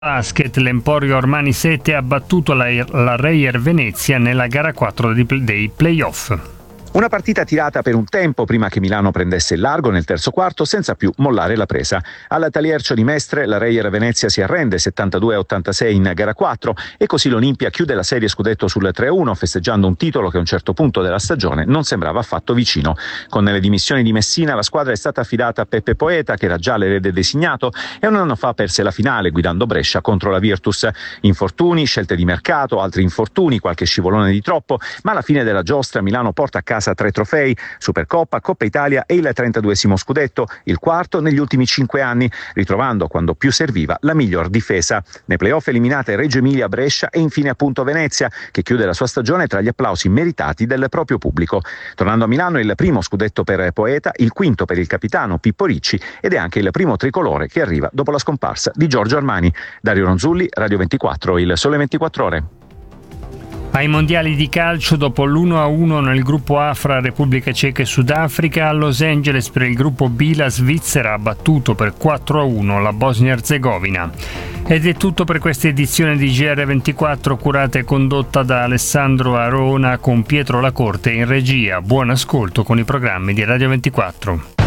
Basket, l'Emporio Armani 7 ha battuto la Reyer Venezia nella gara 4 dei playoff. Una partita tirata per un tempo prima che Milano prendesse il largo nel terzo quarto senza più mollare la presa. Alla Taliercio di Mestre la Reyer Venezia si arrende 72-86 in gara 4 e così l'Olimpia chiude la serie scudetto sul 3-1 festeggiando un titolo che a un certo punto della stagione non sembrava affatto vicino. Con le dimissioni di Messina la squadra è stata affidata a Peppe Poeta, che era già l'erede designato e un anno fa perse la finale guidando Brescia contro la Virtus. Infortuni, scelte di mercato, altri infortuni, qualche scivolone di troppo, ma alla fine della giostra Milano porta a casa 3 trofei, Supercoppa, Coppa Italia e il 32esimo scudetto, il quarto negli ultimi 5 anni, ritrovando quando più serviva la miglior difesa. Nei playoff eliminate Reggio Emilia, Brescia e infine appunto Venezia, che chiude la sua stagione tra gli applausi meritati del proprio pubblico. Tornando a Milano, il primo scudetto per Poeta, il quinto per il capitano Pippo Ricci ed è anche il primo tricolore che arriva dopo la scomparsa di Giorgio Armani. Dario Ronzulli, Radio 24, Il Sole 24 Ore. Ai mondiali di calcio, dopo l'1-1 nel gruppo A fra Repubblica Ceca e Sudafrica, a Los Angeles per il gruppo B la Svizzera ha battuto per 4-1 la Bosnia-Erzegovina. Ed è tutto per questa edizione di GR24, curata e condotta da Alessandro Arona con Pietro Lacorte in regia. Buon ascolto con i programmi di Radio 24.